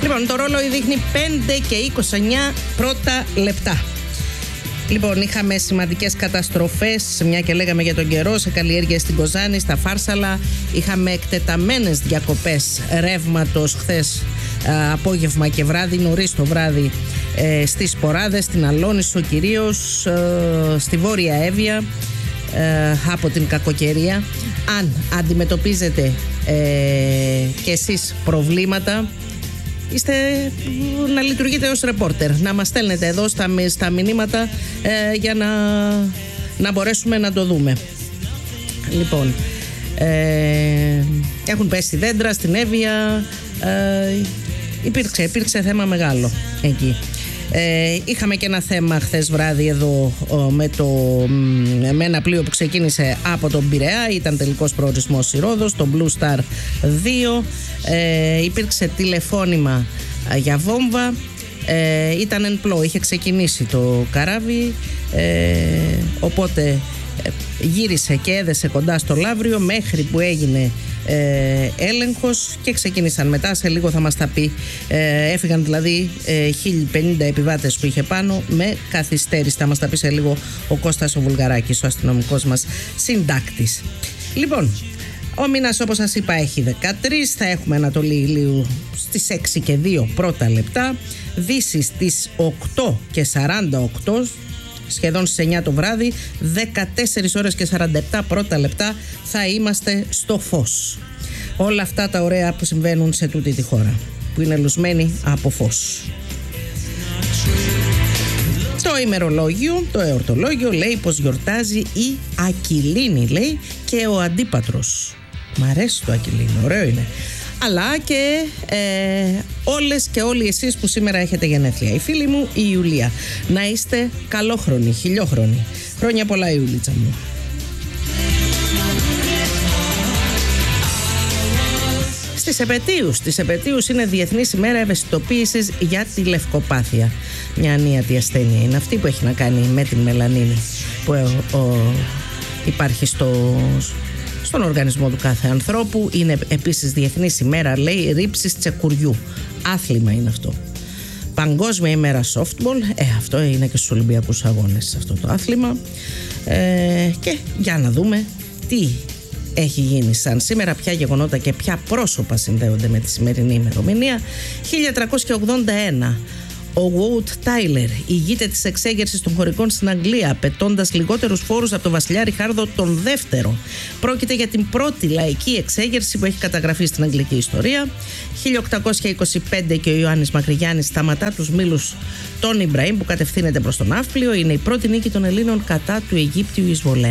Λοιπόν, το ρόλο δείχνει 5 και 29 πρώτα λεπτά. Λοιπόν, είχαμε σημαντικές καταστροφές, μια και λέγαμε για τον καιρό, σε καλλιέργειες στην Κοζάνη, στα Φάρσαλα. Είχαμε εκτεταμένες διακοπές ρεύματος χθες απόγευμα και βράδυ, νωρίς το βράδυ, στις Ποράδες, στην Αλόνισο κυρίως, στη Βόρεια Εύβοια, από την κακοκαιρία. Αν αντιμετωπίζετε και εσείς προβλήματα, είστε να λειτουργείτε ως ρεπόρτερ, να μας στέλνετε εδώ στα μηνύματα για να μπορέσουμε να το δούμε. Λοιπόν, έχουν πέσει δέντρα στην Εύβοια, υπήρξε θέμα μεγάλο εκεί. Είχαμε και ένα θέμα χθες βράδυ εδώ με ένα πλοίο που ξεκίνησε από τον Πειραιά. Ήταν τελικός προορισμός η Ρόδος, το Blue Star 2. Υπήρξε τηλεφώνημα για βόμβα. Ήταν εν πλώ, είχε ξεκινήσει το καράβι, οπότε γύρισε και έδεσε κοντά στο Λαύριο μέχρι που έγινε έλεγχος και ξεκίνησαν μετά. Σε λίγο θα μας τα πει. Έφυγαν δηλαδή 1050 επιβάτες που είχε πάνω με καθυστέρηση. Θα μας τα πει σε λίγο ο Κώστας ο Βουλγαράκης, ο αστυνομικός μας συντάκτης. Λοιπόν, ο μήνας, όπως σας είπα, έχει 13. Θα έχουμε Ανατολή ηλίου στις 6 και 2 πρώτα λεπτά. Δύση στις 8 και 48, σχεδόν στις 9 το βράδυ. 14 ώρες και 47 πρώτα λεπτά θα είμαστε στο φως. Όλα αυτά τα ωραία που συμβαίνουν σε τούτη τη χώρα, που είναι λουσμένη από φως. Το ημερολόγιο, το εορτολόγιο λέει πως γιορτάζει η Ακυλίνη, λέει, και ο Αντίπατρος. Μ' αρέσει το Ακυλίνη, ωραίο είναι. Αλλά και όλες και όλοι εσείς που σήμερα έχετε γενέθλια. Η φίλη μου η Ιουλία. Να είστε καλόχρονοι, χιλιόχρονοι. Χρόνια πολλά, Ιουλίτσα μου. Στις επετείους είναι Διεθνής ημέρα ευαισθητοποίησης για τη λευκοπάθεια. Μια ανίατη ασθένεια είναι αυτή που έχει να κάνει με την μελανίνη που υπάρχει στον οργανισμό του κάθε ανθρώπου. Είναι επίσης Διεθνής ημέρα, λέει, ρήψης τσεκουριού. Άθλημα είναι αυτό. Παγκόσμια ημέρα softball. Αυτό είναι και στους Ολυμπιακούς Αγώνες αυτό το άθλημα. Και για να δούμε τι έχει γίνει σαν σήμερα, ποια γεγονότα και ποια πρόσωπα συνδέονται με τη σημερινή ημερομηνία. 1381. Ο Wout Tyler ηγείται της εξέγερσης των χωρικών στην Αγγλία, απαιτώντας λιγότερους φόρους από τον βασιλιά Ριχάρδο τον δεύτερο. Πρόκειται για την πρώτη λαϊκή εξέγερση που έχει καταγραφεί στην αγγλική ιστορία. 1825 και ο Ιωάννης Μακρυγιάννης σταματά τους μήλους των Ιμπραήμ που κατευθύνεται προς τον Ναύπλιο. Είναι η πρώτη νίκη των Ελλήνων κατά του Αιγύπτιου εισβολέα.